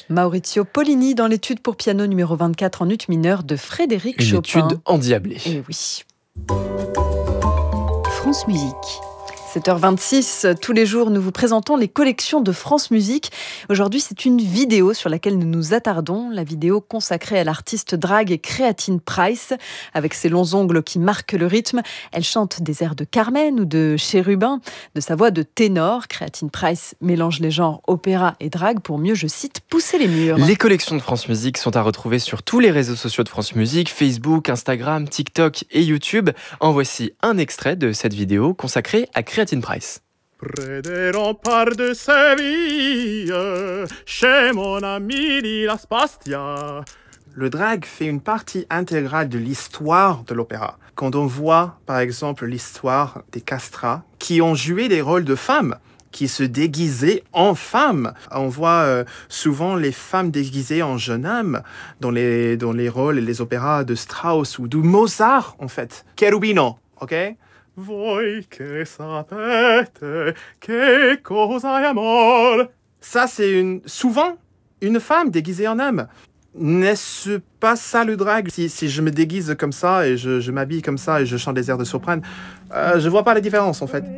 Maurizio Pollini dans l'étude pour piano numéro 24 en ut mineur de Frédéric Une Chopin. étude endiablée. Et oui. France Musique. 7h26, tous les jours, nous vous présentons les collections de France Musique. Aujourd'hui, c'est une vidéo sur laquelle nous nous attardons, la vidéo consacrée à l'artiste drague Creatine Price. Avec ses longs ongles qui marquent le rythme, elle chante des airs de Carmen ou de Chérubin. De sa voix de ténor, Creatine Price mélange les genres opéra et drague pour mieux, je cite, pousser les murs. Les collections de France Musique sont à retrouver sur tous les réseaux sociaux de France Musique, Facebook, Instagram, TikTok et YouTube. En voici un extrait de cette vidéo consacrée à Creatine Price. Près des remparts de Séville, chez mon ami di La Spastia. Le drag fait une partie intégrale de l'histoire de l'opéra. Quand on voit, par exemple, l'histoire des castrats qui ont joué des rôles de femmes, qui se déguisaient en femmes. On voit souvent les femmes déguisées en jeunes hommes dans les rôles et les opéras de Strauss ou de Mozart, en fait. Cherubino, ok? Voi che sapete che cosa è amor. Ça, c'est souvent une femme déguisée en homme. N'est-ce pas ça le drag? Si je me déguise comme ça et je m'habille comme ça et je chante des airs de soprano, je vois pas la différence en fait.